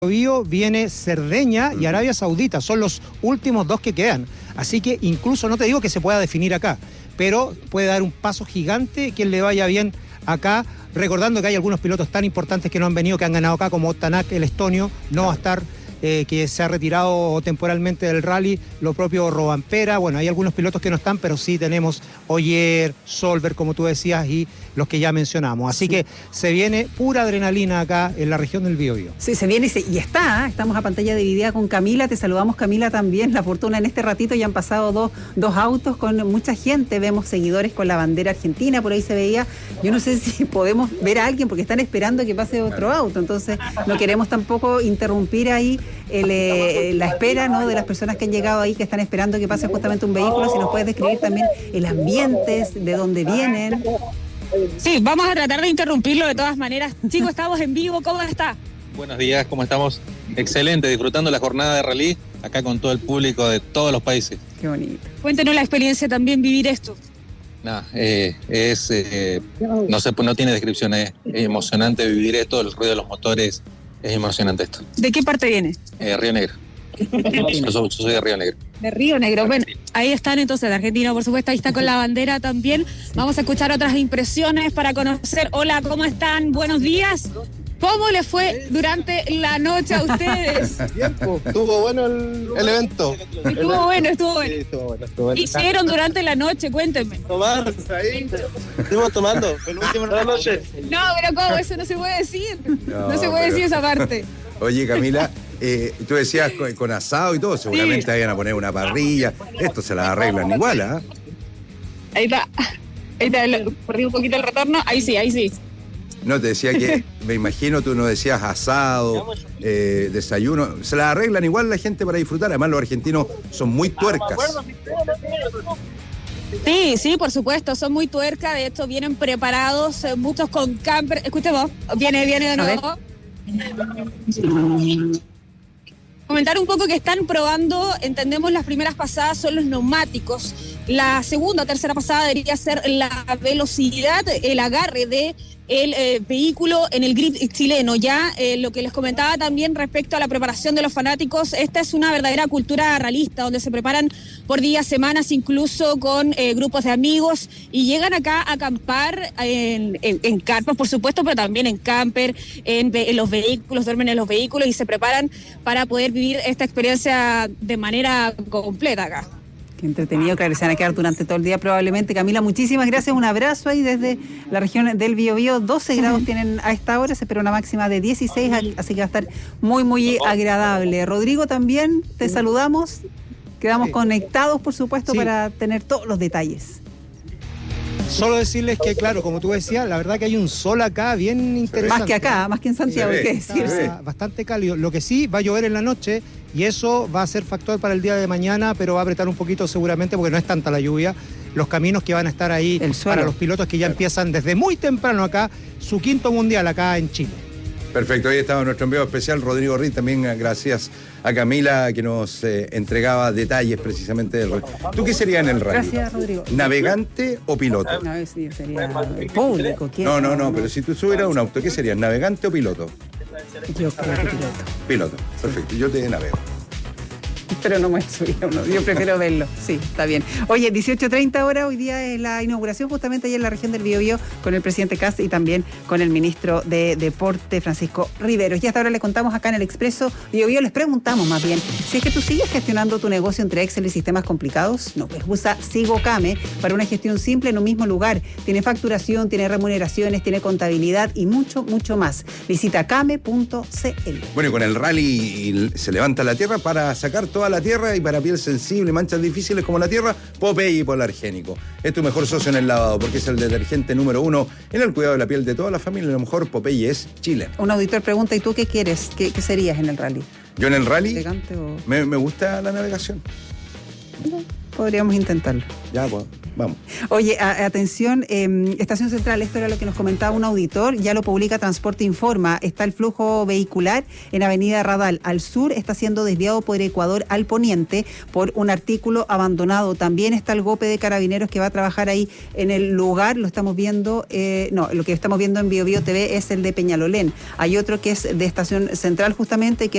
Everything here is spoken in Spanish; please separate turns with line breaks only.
Biobío viene Cerdeña y Arabia Saudita, son los últimos dos que quedan. Así que incluso no te digo que se pueda definir acá, pero puede dar un paso gigante quien le vaya bien acá, recordando que hay algunos pilotos tan importantes que no han venido, que han ganado acá, como Tanak, el estonio, no va a estar, que se ha retirado temporalmente del rally, lo propio Robampera. Bueno, hay algunos pilotos que no están, pero sí tenemos Ogier, Solberg, como tú decías, y los que ya mencionamos. Así que se viene pura adrenalina acá en la región del Biobío.
Sí, se viene y está. Estamos a pantalla dividida con Camila. Te saludamos, Camila, también. La fortuna en este ratito ya han pasado dos autos con mucha gente. Vemos seguidores con la bandera argentina, por ahí se veía. Yo no sé si podemos ver a alguien porque están esperando que pase otro auto. Entonces no queremos tampoco interrumpir ahí la espera, ¿no?, de las personas que han llegado ahí, que están esperando que pase justamente un vehículo. Si nos puedes describir también el ambiente, de dónde vienen.
Sí, vamos a tratar de interrumpirlo de todas maneras. Chicos, estamos en vivo, ¿cómo está?
Buenos días, ¿cómo estamos? Excelente, disfrutando la jornada de rally, acá con todo el público de todos los países.
Qué bonito.
Cuéntenos la experiencia también, vivir esto.
No tiene descripción, es emocionante vivir esto, el ruido de los motores, es emocionante esto.
¿De qué parte viene?
Río Negro. Yo soy de Río Negro.
De Río Negro. Bueno, ahí están entonces, de Argentina, por supuesto, ahí está con la bandera también. Vamos a escuchar otras impresiones para conocer. Hola, ¿cómo están? Buenos días. ¿Cómo les fue durante la noche a ustedes?
Tiempo. Estuvo bueno el evento.
Estuvo bueno.
Sí, estuvo bueno.
¿Qué hicieron durante la noche? Cuéntenme.
Tomar, ahí. Estuvimos tomando. El último de la noche.
No, pero ¿cómo? Eso no se puede decir. No se puede decir esa parte.
Oye, Camila, tú decías con asado y todo, seguramente vayan a poner una parrilla. Esto se la arreglan igual, ¿ah?
Ahí está, perdí un poquito el retorno. Ahí sí.
No, te decía que, me imagino, tú no decías asado, desayuno. Se la arreglan igual la gente para disfrutar. Además, los argentinos son muy tuercas.
Sí, por supuesto, son muy tuercas. De hecho, vienen preparados, muchos con camper. Escuchemos, viene de nuevo. Comentar un poco que están probando, entendemos, las primeras pasadas son los neumáticos. La segunda o tercera pasada debería ser la velocidad, el agarre de el vehículo en el grid chileno. Ya lo que les comentaba también respecto a la preparación de los fanáticos, esta es una verdadera cultura ralista, donde se preparan por días, semanas, incluso con grupos de amigos, y llegan acá a acampar en carpas, por supuesto, pero también en camper, en los vehículos, duermen en los vehículos y se preparan para poder vivir esta experiencia de manera completa acá.
Qué entretenido, claro, se van a quedar durante todo el día probablemente. Camila, muchísimas gracias, un abrazo ahí desde la región del Biobío. 12 grados tienen a esta hora, se espera una máxima de 16, así que va a estar muy agradable. Rodrigo, también te saludamos, quedamos conectados, por supuesto, para tener todos los detalles.
Solo decirles que, claro, como tú decías, la verdad que hay un sol acá bien interesante.
Más que acá, más que en Santiago, hay que decirse.
Bastante cálido. Lo que sí, va a llover en la noche y eso va a ser factor para el día de mañana, pero va a apretar un poquito seguramente porque no es tanta la lluvia. Los caminos que van a estar ahí para los pilotos que ya empiezan desde muy temprano acá, su quinto mundial acá en Chile.
Perfecto, ahí estaba nuestro enviado especial, Rodrigo Riz, también gracias a Camila que nos entregaba detalles precisamente del rally. ¿Tú qué serías en el rally?
Gracias, Rodrigo.
¿Navegante o piloto?
No, sí, sería público.
No, pero si tú subieras un auto, ¿qué serías? ¿Navegante o piloto?
Yo creo que piloto.
Piloto, perfecto, yo te navego.
Pero no me subí uno, yo prefiero verlo. Sí, está bien. Oye, 18:30 horas, hoy día es la inauguración justamente allá en la región del Biobío con el presidente Kast y también con el ministro de Deporte, Francisco Riveros. Y hasta ahora le contamos acá en el Expreso Biobío, les preguntamos más bien, si es que tú sigues gestionando tu negocio entre Excel y sistemas complicados, no, pues usa SigoCame para una gestión simple en un mismo lugar. Tiene facturación, tiene remuneraciones, tiene contabilidad y mucho más. Visita came.cl.
Bueno, y con el rally se levanta la tierra para sacar toda la tierra, y para piel sensible, manchas difíciles como la tierra, Popeye Polargénico. Es tu mejor socio en el lavado porque es el detergente número 1 en el cuidado de la piel de toda la familia. Lo mejor, Popeye es Chile. Un
auditor pregunta, ¿y tú qué quieres? ¿Qué serías en el rally?
Yo en el rally
¿Elegante o...?
me gusta la navegación.
podríamos intentarlo.
Ya, pues, vamos.
Oye, atención, Estación Central, esto era lo que nos comentaba un auditor, ya lo publica Transporte Informa, está el flujo vehicular en Avenida Radal al sur, está siendo desviado por Ecuador al poniente por un artículo abandonado. También está el GOPE de Carabineros que va a trabajar ahí en el lugar, lo estamos viendo, lo que estamos viendo en BioBio TV es el de Peñalolén. Hay otro que es de Estación Central justamente, que